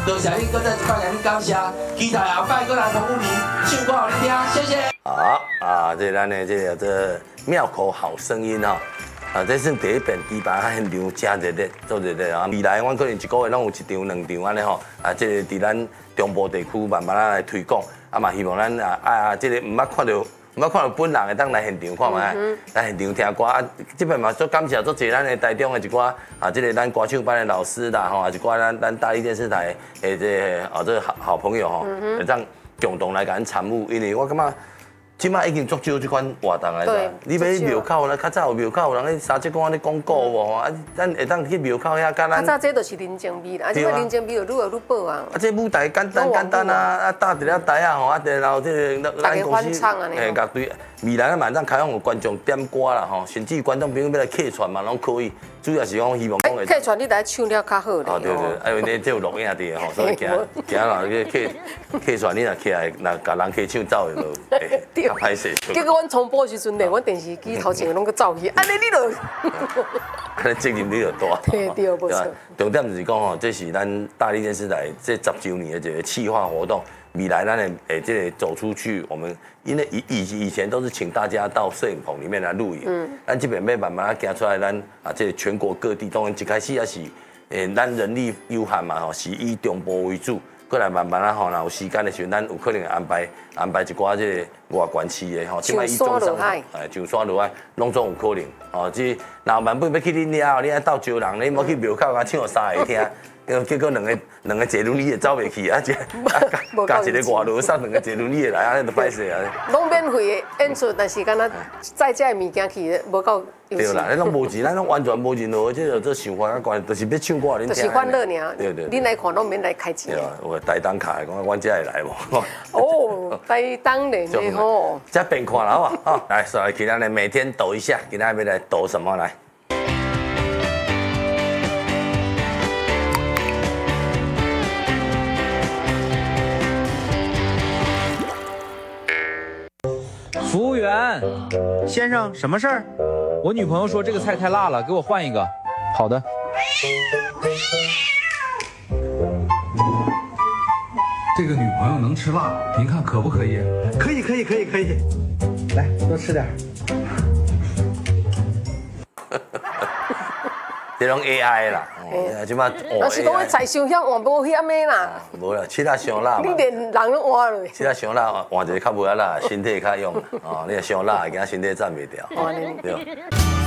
多谢你，搁再一摆甲你感谢，期待后摆搁来同你唱歌互你听，谢谢。 这咱的这庙口好声音哈。这算第一遍举办啊，现场真热烈，做热烈啊！未来我可能一个月拢有1场、2场安尼吼。这个伫咱中部地区慢慢来推广，嘛希望咱这个唔捌看到本人会当来现场看卖，来现场听歌。这边嘛，足感谢足侪咱的台中的一寡这个咱歌唱班的老师啦吼，一寡咱大理电视台的这个好朋友吼，会当共同来甲咱参与，因为我感觉。即摆已经足少即款活动来啦。你要去庙口啦，较早有庙口有人咧三节讲咧广告无？咱会当去庙口遐，甲咱。 较早这都是林正美啦，即摆林正美就愈来愈薄啊。 这舞台简单啊，搭一了台啊吼，然后这个咱公司乐队未来咱晚上开放有观众点歌啦吼，甚至观众朋友要来客串嘛，拢可以。主要是讲希望讲会。 客串你来唱了较好咧。 哦对，因为你这有录影伫吼，所以惊若客串你若起来，若甲人客唱走的就歹势。 结果阮重播的时阵咧，阮电视机头前拢个走去，安尼你就， 安尼责任你就大。 对，不错。 重点就是讲吼，这是咱大理电视台这10周年的一个企划活动。未来咱的这个走出去，我们因为以前都是请大家到摄影棚里面来录影，咱这边要慢慢行出来，咱这全国各地，当然一开始也是咱人力有限嘛吼，是以中部为主，过来慢慢吼，若有时间的时候，咱有可能安排一寡这个外县市的吼，即摆以中山上山落海，拢总有可能哦。即老板本要去恁遐，你爱斗招人，你莫去庙口甲唱3个听。结果两个坐轮椅也走袂去，加一个外劳送2个坐轮椅来，安尼就歹势啊！ 拢免费的演出，但是敢若载这物件去，无够有对啦，咱拢无钱，咱拢完全无任何这想法啊，关就是要唱歌恁听。 就是欢乐尔。 对。 恁来看拢免来开钱。 对啊，有台东卡，讲阮这会来无？ 哦，台东嘞吼。 这边看啦，好不好？来，说来，今天来每天抖一下，今天要来抖什么来？ 服务员， 先生，什么事儿？ 我女朋友说这个菜太辣了，给我换一个。好的。 这个女朋友能吃辣，您看可不可以？ 可以。来，多吃点。 这种 AI 啦，即马若是讲个菜伤险，换保险的啦。 无啦，吃辣伤辣嘛。 你连人都换落。 吃辣伤辣，换一个较无遐辣，身体较用。哦，你若伤辣，惊身体站袂掉。对。